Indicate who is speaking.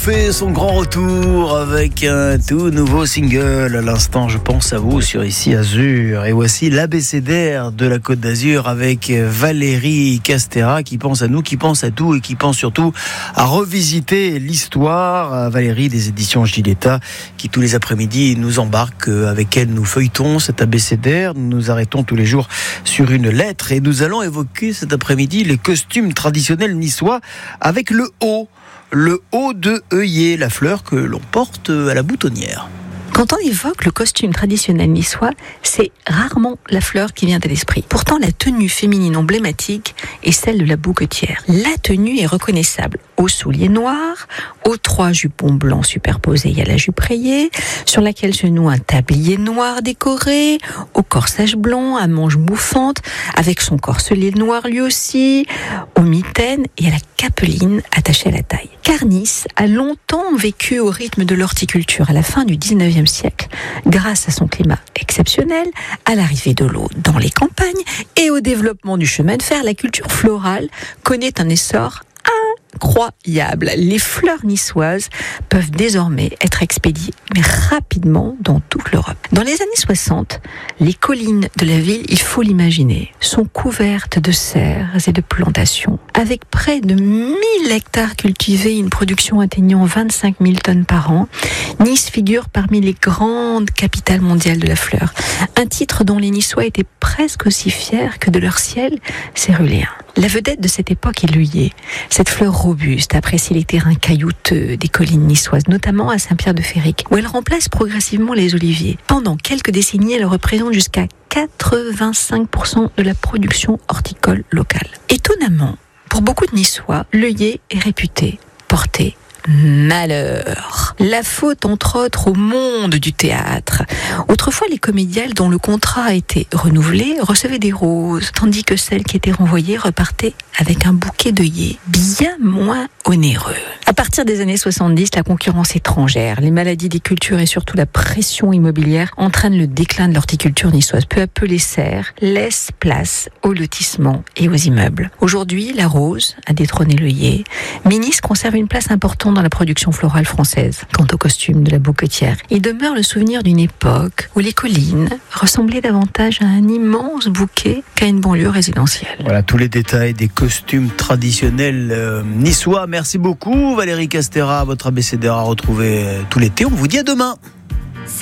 Speaker 1: fait son grand retour avec un tout nouveau single. À l'instant, je pense à vous sur Ici Azur. Et voici l'abécédaire de la Côte d'Azur avec Valérie Castera qui pense à nous, qui pense à tout et qui pense surtout à revisiter l'histoire. Valérie des éditions Giletta qui tous les après-midi nous embarque, avec elle nous feuilletons cet abécédaire. Nous nous arrêtons tous les jours sur une lettre et nous allons évoquer cet après-midi les costumes traditionnels niçois avec le haut. Le haut de œillet, la fleur que l'on porte à la boutonnière.
Speaker 2: Quand on évoque le costume traditionnel niçois, c'est rarement la fleur qui vient à l'esprit. Pourtant, la tenue féminine emblématique est celle de la bouquetière. La tenue est reconnaissable aux souliers noirs, aux 3 jupons blancs superposés à la jupe rayée, sur laquelle se noue un tablier noir décoré, au corsage blanc, à manches bouffantes, avec son corselet noir lui aussi, aux mitaines et à la capeline attachée à la taille. Car Nice a longtemps vécu au rythme de l'horticulture à la fin du 19e siècle, grâce à son climat exceptionnel, à l'arrivée de l'eau dans les campagnes et au développement du chemin de fer, la culture florale connaît un essor incroyable. Les fleurs niçoises peuvent désormais être expédiées, mais rapidement dans toute l'Europe. Dans les années 60, les collines de la ville, il faut l'imaginer, sont couvertes de serres et de plantations. Avec près de 1000 hectares cultivés, une production atteignant 25 000 tonnes par an, Nice figure parmi les grandes capitales mondiales de la fleur. Un titre dont les Niçois étaient presque aussi fiers que de leur ciel céruléen. La vedette de cette époque est l'œillet. Cette fleur robuste apprécie les terrains caillouteux des collines niçoises, notamment à Saint-Pierre-de-Féric, où elle remplace progressivement les oliviers. Pendant quelques décennies, elle représente jusqu'à 85% de la production horticole locale. Étonnamment, pour beaucoup de Niçois, l'œillet est réputé porter malheur. La faute, entre autres, au monde du théâtre. Autrefois, les comédiennes dont le contrat a été renouvelé recevaient des roses, tandis que celles qui étaient renvoyées repartaient avec un bouquet d'œillets bien moins onéreux. À partir des années 70, la concurrence étrangère, les maladies des cultures et surtout la pression immobilière entraînent le déclin de l'horticulture niçoise. Peu à peu, les serres laissent place aux lotissements et aux immeubles. Aujourd'hui, la rose a détrôné l'œillet, mais Nice conserve une place importante dans la production florale française. Quant au costume de la bouquetière, il demeure le souvenir d'une époque où les collines ressemblaient davantage à un immense bouquet qu'à une banlieue résidentielle.
Speaker 1: Voilà tous les détails des costumes traditionnels niçois. Merci beaucoup Valérie Castera, votre abécédaire à retrouver tout l'été. On vous dit à demain.